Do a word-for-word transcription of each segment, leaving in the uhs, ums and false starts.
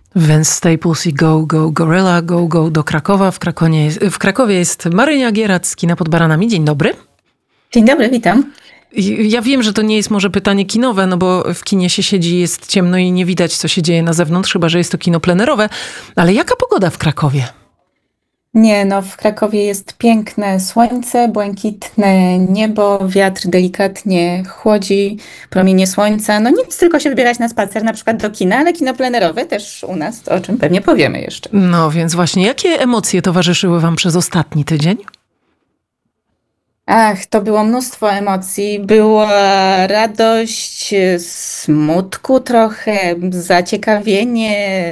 Vince Staples i Go, Go, Gorilla, Go, Go do Krakowa. W, Krakonie, w Krakowie jest Marynia Gieracz z Kina pod Baranami. Dzień dobry. Dzień dobry, witam. Ja wiem, że to nie jest może pytanie kinowe, no bo w kinie się siedzi, jest ciemno i nie widać, co się dzieje na zewnątrz, chyba że jest to kino plenerowe. Ale jaka pogoda w Krakowie? Nie, no w Krakowie jest piękne słońce, błękitne niebo, wiatr delikatnie chłodzi, promienie słońca. No nic, tylko się wybierać na spacer, na przykład do kina, ale kino plenerowe też u nas, o czym pewnie powiemy jeszcze. No więc właśnie, jakie emocje towarzyszyły wam przez ostatni tydzień? Ach, to było mnóstwo emocji. Była radość, smutku trochę, zaciekawienie,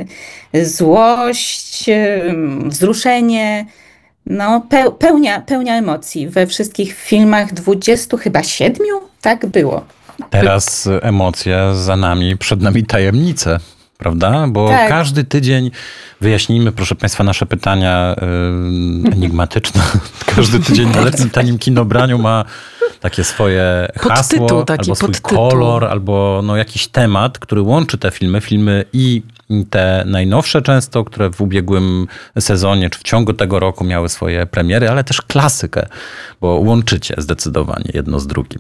złość, wzruszenie. No, pełnia, pełnia emocji. We wszystkich filmach dwudziestu, chyba siedmiu, tak było. Teraz emocje za nami, przed nami tajemnice. Prawda? Bo tak. Każdy tydzień, wyjaśnijmy proszę Państwa nasze pytania yy, enigmatyczne, każdy tydzień na letnim tanim kinobraniu ma takie swoje hasło, podtytuł, taki albo swój podtytuł. kolor, albo no jakiś temat, który łączy te filmy, filmy i te najnowsze często, które w ubiegłym sezonie, czy w ciągu tego roku miały swoje premiery, ale też klasykę, bo łączycie zdecydowanie jedno z drugim.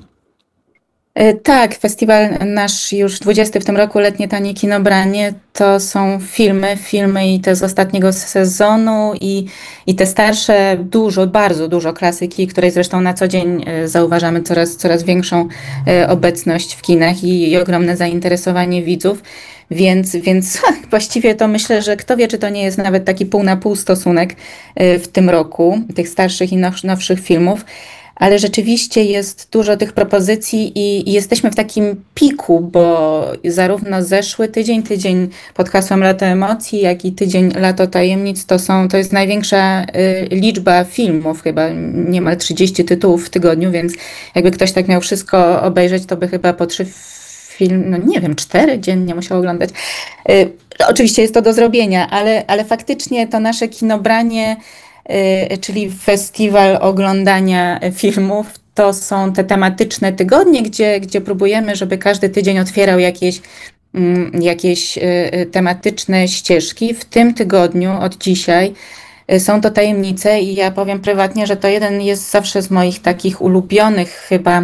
Tak, festiwal nasz już dwudziesty w tym roku, letnie tanie kinobranie, to są filmy, filmy i te z ostatniego sezonu i, i te starsze, dużo, bardzo dużo klasyki, której zresztą na co dzień zauważamy coraz, coraz większą obecność w kinach i, i ogromne zainteresowanie widzów. Więc, więc właściwie to myślę, że kto wie, czy to nie jest nawet taki pół na pół stosunek w tym roku, tych starszych i now, nowszych filmów. Ale rzeczywiście jest dużo tych propozycji i, i jesteśmy w takim piku, bo zarówno zeszły tydzień, tydzień pod hasłem Lato Emocji, jak i tydzień Lato Tajemnic, to są, to jest największa y, liczba filmów, chyba niemal trzydzieści tytułów w tygodniu, więc jakby ktoś tak miał wszystko obejrzeć, to by chyba po trzy film, no nie wiem, cztery dziennie musiał oglądać. Y, oczywiście jest to do zrobienia, ale, ale faktycznie to nasze kinobranie, czyli festiwal oglądania filmów, to są te tematyczne tygodnie, gdzie, gdzie próbujemy, żeby każdy tydzień otwierał jakieś, jakieś tematyczne ścieżki. W tym tygodniu, od dzisiaj, są to tajemnice i ja powiem prywatnie, że to jeden jest zawsze z moich takich ulubionych chyba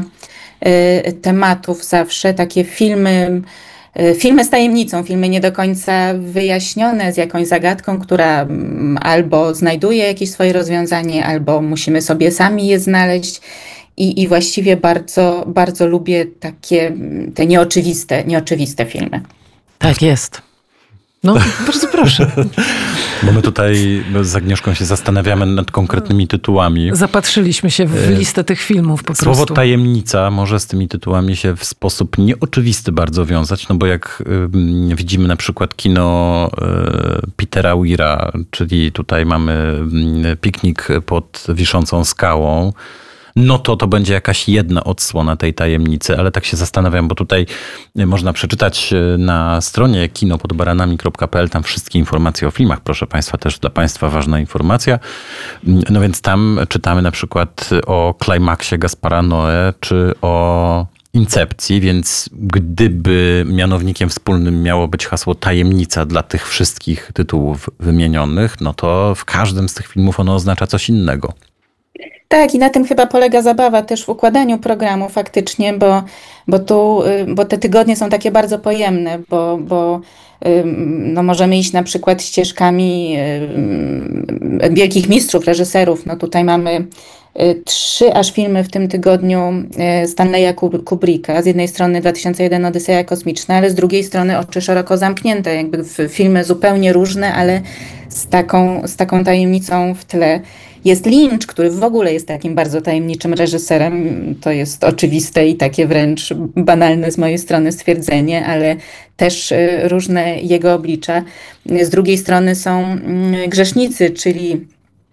tematów zawsze, takie filmy, Filmy z tajemnicą, filmy nie do końca wyjaśnione, z jakąś zagadką, która albo znajduje jakieś swoje rozwiązanie, albo musimy sobie sami je znaleźć. I, i właściwie bardzo, bardzo lubię takie te nieoczywiste, nieoczywiste filmy. Tak jest. No, bardzo proszę. Bo my tutaj z Agnieszką się zastanawiamy nad konkretnymi tytułami. Zapatrzyliśmy się w listę tych filmów po prostu. Słowo tajemnica może z tymi tytułami się w sposób nieoczywisty bardzo wiązać, no bo jak y, widzimy na przykład kino y, Petera Weira, czyli tutaj mamy y, piknik pod wiszącą skałą, no to to będzie jakaś jedna odsłona tej tajemnicy, ale tak się zastanawiam, bo tutaj można przeczytać na stronie kino pod baranami kropka p l, tam wszystkie informacje o filmach, proszę Państwa, też dla Państwa ważna informacja. No więc tam czytamy na przykład o Klimaksie Gaspara Noé, czy o Incepcji, więc gdyby mianownikiem wspólnym miało być hasło tajemnica dla tych wszystkich tytułów wymienionych, no to w każdym z tych filmów ono oznacza coś innego. Tak, i na tym chyba polega zabawa też w układaniu programu faktycznie, bo, bo, tu, bo te tygodnie są takie bardzo pojemne, bo, bo no możemy iść na przykład ścieżkami wielkich mistrzów, reżyserów. No tutaj mamy trzy aż filmy w tym tygodniu Stanleya Kubricka. Z jednej strony dwa tysiące jeden Odyseja kosmiczna, ale z drugiej strony Oczy szeroko zamknięte. Jakby filmy zupełnie różne, ale z taką, z taką tajemnicą w tle. Jest Lynch, który w ogóle jest takim bardzo tajemniczym reżyserem. To jest oczywiste i takie wręcz banalne z mojej strony stwierdzenie, ale też różne jego oblicza. Z drugiej strony są Grzesznicy, czyli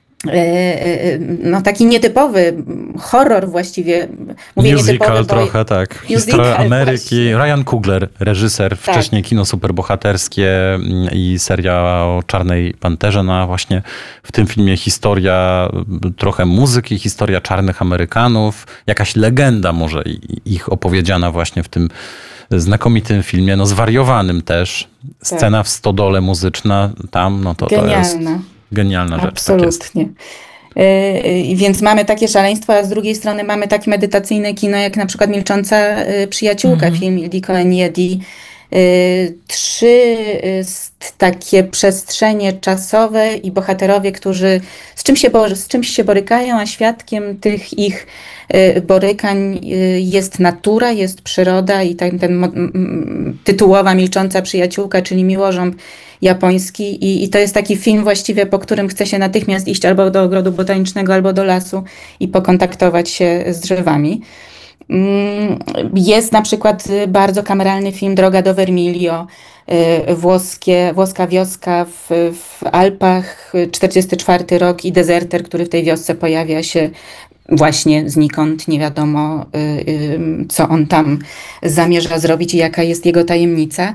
no taki nietypowy horror właściwie. Mówię musical nietypowy, trochę, tak. Musical, Historia Ameryki. właśnie. Ryan Coogler, reżyser, tak. Wcześniej kino superbohaterskie i seria o Czarnej Panterze. No a właśnie w tym filmie historia trochę muzyki, historia czarnych Amerykanów, jakaś legenda może ich opowiedziana właśnie w tym znakomitym filmie, no zwariowanym też, scena tak. w stodole muzyczna tam, no to Genialna. to jest genialna rzecz. Absolutnie. Tak jest. Yy, Więc mamy takie szaleństwo, a z drugiej strony mamy takie medytacyjne kino, jak na przykład Milcząca y, przyjaciółka, Mhm. film Ildiko Enyedi. Y, Trzy y, st- takie przestrzenie czasowe i bohaterowie, którzy z czym się, bo- z czymś się borykają, a świadkiem tych ich y, borykań y, jest natura, jest przyroda i ten, ten mo- m- m- tytułowa Milcząca przyjaciółka, czyli miłożąb japoński i, i to jest taki film właściwie, po którym chce się natychmiast iść albo do ogrodu botanicznego, albo do lasu i pokontaktować się z drzewami. Mm, Jest na przykład y, bardzo kameralny film Droga do Vermiglio, y, włoskie, włoska wioska w, w Alpach, y, czterdziesty czwarty rok i dezerter, który w tej wiosce pojawia się właśnie znikąd, nie wiadomo y, y, co on tam zamierza zrobić i jaka jest jego tajemnica.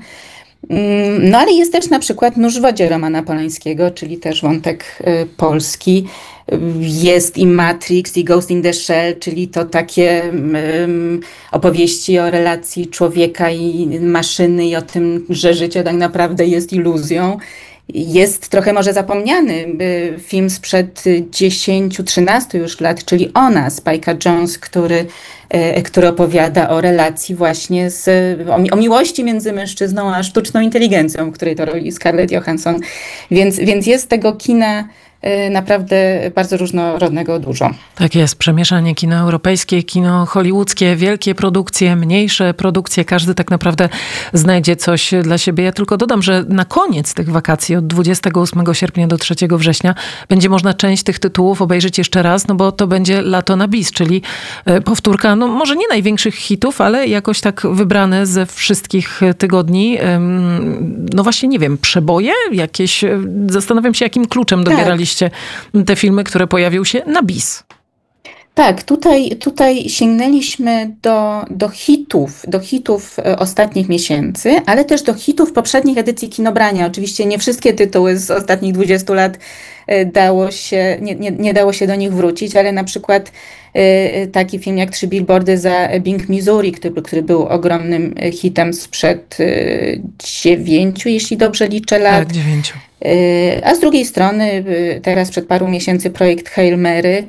Mm, No ale jest też na przykład Nóż w wodzie Romana Polańskiego, czyli też wątek y, polski. Y, Jest i Matrix, i Ghost in the Shell, czyli to takie ym, opowieści o relacji człowieka i maszyny i o tym, że życie tak naprawdę jest iluzją. Jest trochę może zapomniany y, film sprzed dziesięć trzynaście już lat, czyli Ona, Spike'a Jonze, który, y, który opowiada o relacji właśnie z, o, mi- o miłości między mężczyzną a sztuczną inteligencją, w której to roli Scarlett Johansson. Więc, więc jest tego kina y, naprawdę bardzo różnorodnego dużo. Tak jest, przemieszanie kino europejskie, kino hollywoodzkie, wielkie produkcje, mniejsze produkcje, każdy tak naprawdę znajdzie coś dla siebie. Ja tylko dodam, że na koniec tych wakacji od dwudziestego ósmego sierpnia do trzeciego września będzie można część tych tytułów obejrzeć jeszcze raz, no bo to będzie Lato na bis, czyli e, powtórka, no może nie największych hitów, ale jakoś tak wybrane ze wszystkich tygodni. Ym, No właśnie, nie wiem, przeboje jakieś, e, zastanawiam się, jakim kluczem Tak. dobieraliście te filmy, które pojawią się na bis. Tak, tutaj, tutaj sięgnęliśmy do, do hitów, do hitów e, ostatnich miesięcy, ale też do hitów poprzednich edycji Kinobrania. Oczywiście nie wszystkie tytuły z ostatnich dwudziestu lat e, dało się, nie, nie, nie dało się do nich wrócić, ale na przykład e, taki film jak Trzy billboardy za Ebbing, Missouri, który, który był ogromnym e, hitem sprzed e, dziewięciu, jeśli dobrze liczę, lat. Tak, dziewięciu. E, A z drugiej strony e, teraz przed paru miesięcy projekt Hail Mary.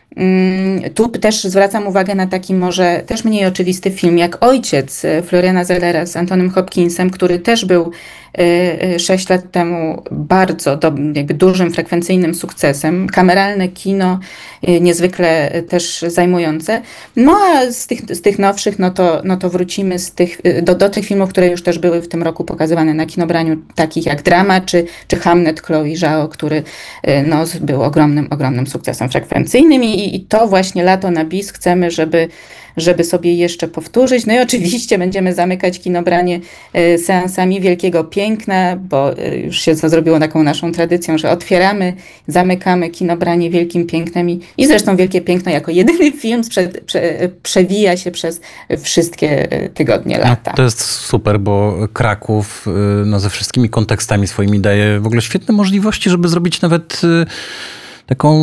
Mm, Tu też zwracam uwagę na taki może też mniej oczywisty film jak Ojciec e, Floriana Zellera z Antonym Hopkinsem, który też był e, e, sześć lat temu bardzo do, jakby dużym, frekwencyjnym sukcesem. Kameralne kino, e, niezwykle e, też zajmujące. No a z tych, z tych nowszych, no to, no to wrócimy z tych, e, do, do tych filmów, które już też były w tym roku pokazywane na Kinobraniu, takich jak Drama czy, czy Hamnet Chloe Zhao, który e, no, był ogromnym, ogromnym sukcesem frekwencyjnym i, i to właśnie Lato na bis chcemy, żeby, żeby sobie jeszcze powtórzyć. No i oczywiście będziemy zamykać Kinobranie e, seansami Wielkiego Piękna, bo e, już się to zrobiło taką naszą tradycją, że otwieramy, zamykamy Kinobranie Wielkim Pięknem i, i zresztą Wielkie Piękno jako jedyny film sprze, prze, przewija się przez wszystkie e, tygodnie lata. No, to jest super, bo Kraków y, no, ze wszystkimi kontekstami swoimi daje w ogóle świetne możliwości, żeby zrobić nawet y, taką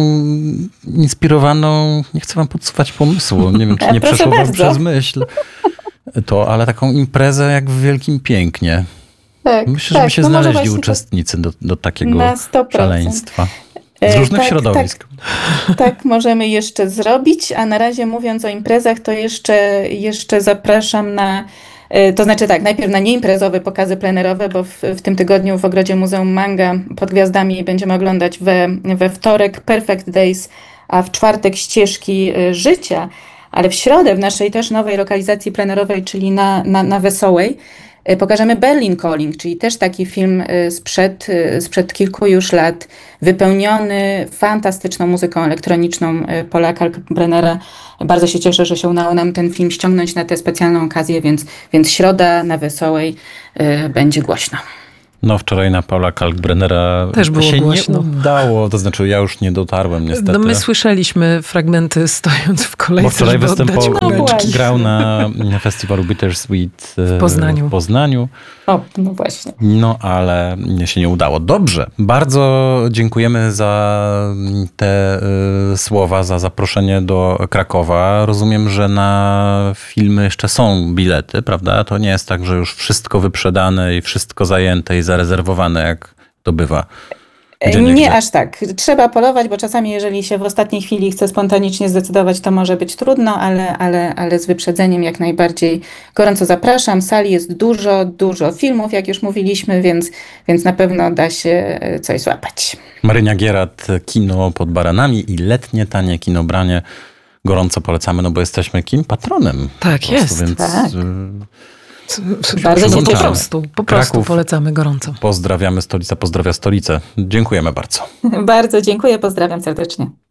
inspirowaną, nie chcę wam podsuwać pomysłu, nie wiem, czy nie Proszę przeszło wam bardzo. przez myśl to, ale taką imprezę jak w Wielkim Pięknie. Tak, Myślę, tak, żeby się no może znaleźli właśnie to- uczestnicy do, do takiego Na sto procent. szaleństwa. Z E, różnych tak, środowisk. Tak możemy jeszcze zrobić, a na razie mówiąc o imprezach, to jeszcze, jeszcze zapraszam na, e, to znaczy tak, najpierw na nieimprezowe pokazy plenerowe, bo w, w tym tygodniu w Ogrodzie Muzeum Manga pod gwiazdami będziemy oglądać we, we wtorek Perfect Days, a w czwartek Ścieżki e, życia, ale w środę w naszej też nowej lokalizacji plenerowej, czyli na, na, na Wesołej, e, pokażemy Berlin Calling, czyli też taki film e, sprzed, e, sprzed kilku już lat, wypełniony fantastyczną muzyką elektroniczną e, Paula Kalkbrennera. Bardzo się cieszę, że się udało nam ten film ściągnąć na tę specjalną okazję, więc, więc środa na Wesołej e, będzie głośno. No wczoraj na Paula Kalkbrennera też było się głośno. nie udało, to znaczy ja już nie dotarłem niestety. No my słyszeliśmy fragmenty stojąc w kolejce, Bo wczoraj żeby występował, oddać pałeczki. grał na festiwalu Bittersweet w Poznaniu. w Poznaniu. O, no właśnie. No, ale się nie udało. Dobrze. Bardzo dziękujemy za te y, słowa, za zaproszenie do Krakowa. Rozumiem, że na filmy jeszcze są bilety, prawda? To nie jest tak, że już wszystko wyprzedane i wszystko zajęte i zarezerwowane, jak to bywa. Gdzie Nie, niegdzie. aż tak. Trzeba polować, bo czasami jeżeli się w ostatniej chwili chce spontanicznie zdecydować, to może być trudno, ale, ale, ale z wyprzedzeniem jak najbardziej gorąco zapraszam. Sali jest dużo, dużo filmów, jak już mówiliśmy, więc, więc na pewno da się coś złapać. Marynia Gierat, Kino pod baranami i letnie tanie kinobranie. Gorąco polecamy, no bo jesteśmy kim? Patronem. Tak Po prostu, jest. Więc Tak. y, Bardzo No po dziękuję. prostu, po prostu Kraków. polecamy gorąco. pozdrawiamy, stolica pozdrawia stolicę. Dziękujemy bardzo. Bardzo dziękuję, pozdrawiam serdecznie.